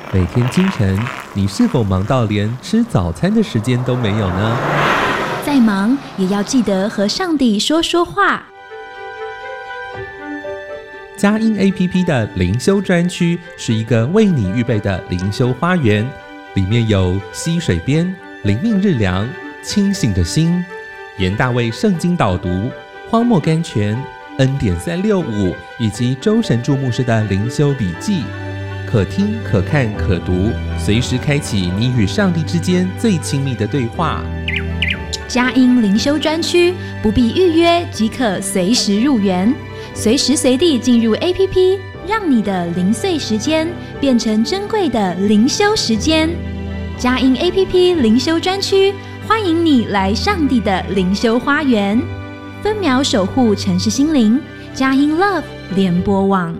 每天清晨，你是否忙到连吃早餐的时间都没有呢？ 再忙也要记得和上帝说说话。 佳音 APP 的灵修专区是一个为你预备的灵修花园，里面有溪水边、灵命日粮、清醒的心、严大卫圣经导读、荒漠甘泉、恩典365以及周神助牧师的灵修笔记，可听可看可读，随时开启你与上帝之间最亲密的对话。 佳音灵修专区不必预约即可随时入园，随时随地进入 APP， 让你的零碎时间变成珍贵的灵修时间。佳音 APP 灵修专区，欢迎你来上帝的灵修花园，分秒守护城市心灵。佳音 Love 联播网。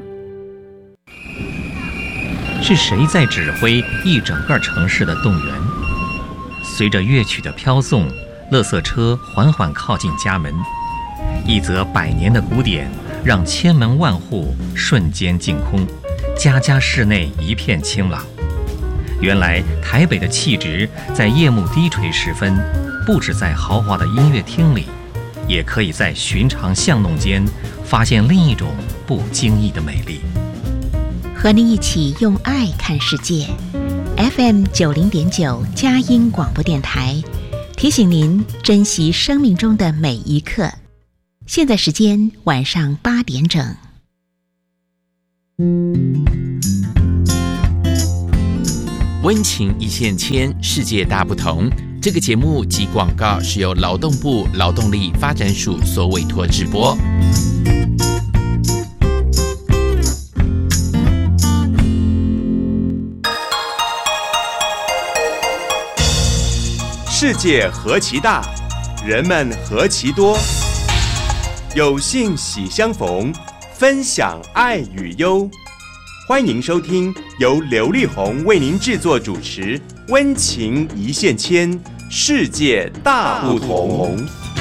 是谁在指挥一整个城市的动员？随着乐曲的飘送，垃圾车缓缓靠近家门，一则100年的古典让千门万户瞬间净空，家家室内一片清朗。原来台北的气质在夜幕低垂时分，不止在豪华的音乐厅里，也可以在寻常巷弄间发现另一种不经意的美丽。 和你一起用爱看世界， FM 90.9佳音广播电台提醒您珍惜生命中的每一刻。现在时间晚上8点整。 温情一线牵，世界大不同。这个节目及广告是由劳动部劳动力发展署所委托直播。 世界何其大，人们何其多。有幸喜相逢，分享爱与忧。欢迎收听由刘力宏为您制作主持《温情一线牵，世界大不同》。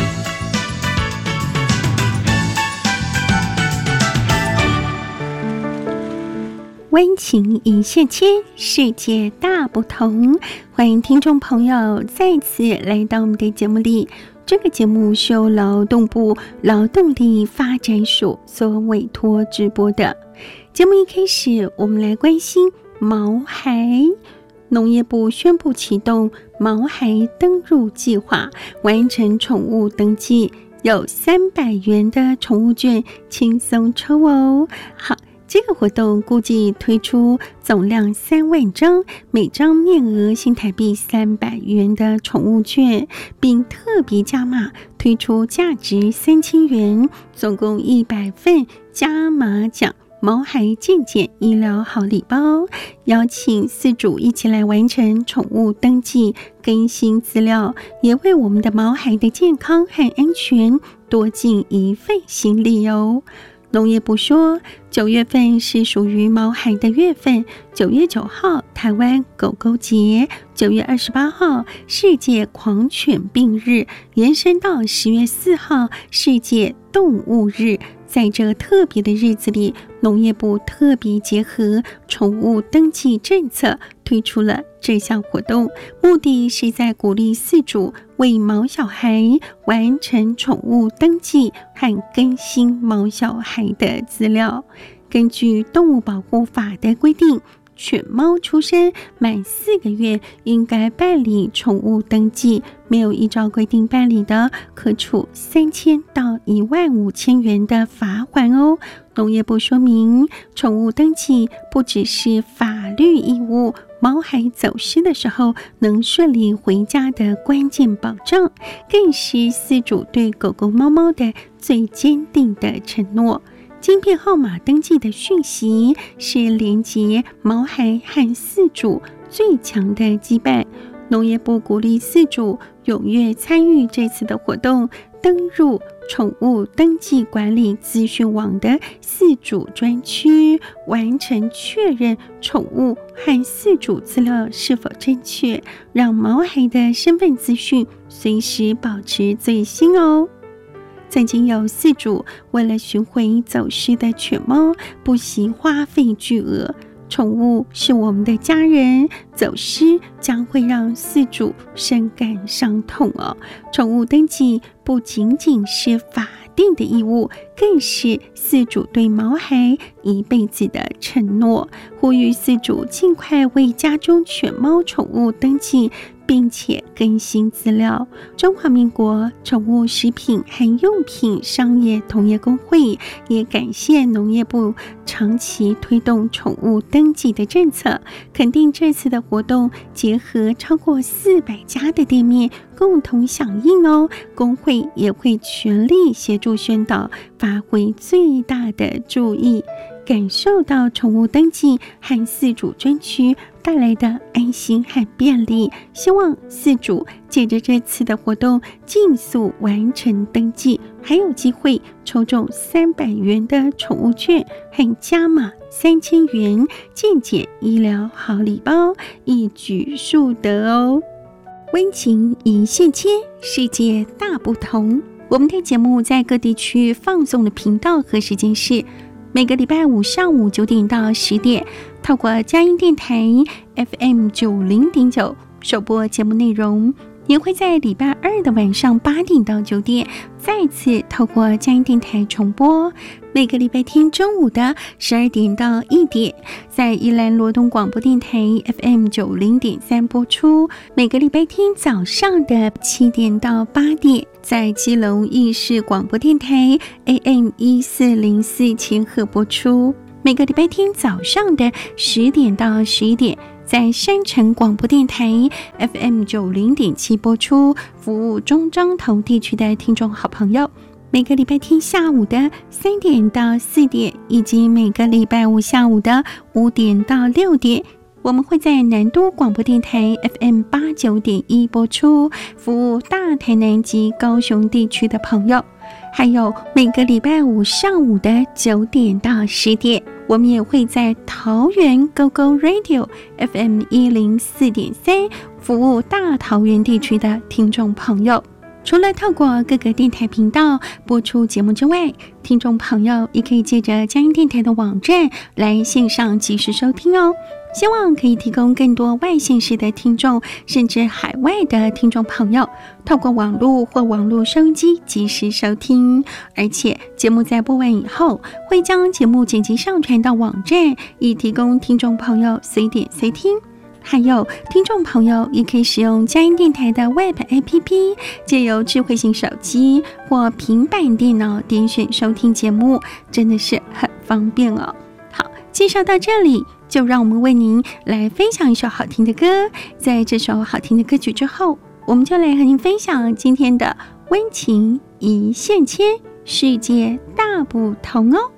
温情一线牵，世界大不同。欢迎听众朋友再次来到我们的节目里。这个节目是由劳动部劳动力发展署所委托直播的。节目一开始，我们来关心毛孩。农业部宣布启动毛孩登入计划，完成宠物登记，有300元的宠物券轻松抽哦。好，这个活动估计推出总量3万张，每张面额新台币300元的宠物券，并特别加码推出价值3000元，总共100份加码奖毛孩健检医疗好礼包，邀请饲主一起来完成宠物登记更新资料，也为我们的毛孩的健康和安全多尽一份心力哦。农业部说，9月份是属于毛孩的月份，9月9号台湾狗狗节，9月28号世界狂犬病日，延伸到10月4号世界动物日。在这特别的日子里，农业部特别结合宠物登记政策，推出了这项活动，目的是在鼓励饲主为毛小孩完成宠物登记和更新毛小孩的资料。根据动物保护法的规定，犬猫出生满4个月应该办理宠物登记，没有依照规定办理的，可处3000到15000元的罚款哦。农业部说明，宠物登记不只是法律义务，毛孩走失的时候能顺利回家的关键保障，更是饲主对狗狗猫猫的最坚定的承诺。晶片号码登记的讯息是连结毛孩和饲主最强的羁绊。农业部鼓励饲主踊跃参与这次的活动，登入宠物登记管理资讯网的饲主专区，完成确认宠物和饲主资料是否正确，让毛孩的身份资讯随时保持最新哦。曾经有饲主为了寻回走失的犬猫，不惜花费巨额， 宠物是我们的家人，走失将会让饲主深感伤痛哦。宠物登记不仅仅是法定的义务，更是饲主对毛孩一辈子的承诺。呼吁饲主尽快为家中犬猫宠物登记，并且更新资料。中华民国宠物食品和用品商业同业公会也感谢农业部长期推动宠物登记的政策，肯定这次的活动结合超过400家的店面共同响应哦。工会也会全力协助宣导，发挥最大的注意，感受到宠物登记和饲主专区带来的安心和便利。希望饲主借着这次的活动尽速完成登记，还有机会抽中300元的宠物券和加码3000元健检医疗好礼包，一举数得哦。温情一线牵，世界大不同。我们的节目在各地区放送的频道和时间是每个礼拜五上午9点到10点，透过佳音电台 FM 90.9首播节目内容，也会在礼拜二的晚上8点到9点再次透过佳音电台重播。每个礼拜天中午的12点到1点，在宜兰罗东广播电台 FM 90.3播出。每个礼拜天早上的7点到8点，在基隆义士广播电台 AM 1404千赫播出。每个礼拜天早上的10点到11点，在山城广播电台 FM 90.7播出，服务中彰投地区的听众好朋友。每个礼拜天下午的3点到4点，以及每个礼拜五下午的5点到6点，我们会在南都广播电台 FM 89.1播出，服务大台南及高雄地区的朋友。还有每个礼拜五上午的9点到10点，我们也会在桃园 GoGo Radio FM 104.3服务大桃园地区的听众朋友。除了透过各个电台频道播出节目之外，听众朋友也可以借着佳音电台的网站来线上即时收听哦。希望可以提供更多外县市的听众，甚至海外的听众朋友，透过网络或网络收音机即时收听。而且节目在播完以后，会将节目剪辑上传到网站，以提供听众朋友随点随听。还有听众朋友也可以使用佳音电台的 Web APP， 借由智慧型手机或平板电脑点选收听节目，真的是很方便哦。好，介绍到这里，就让我们为您来分享一首好听的歌。在这首好听的歌曲之后，我们就来和您分享今天的温情一线牵，世界大不同哦。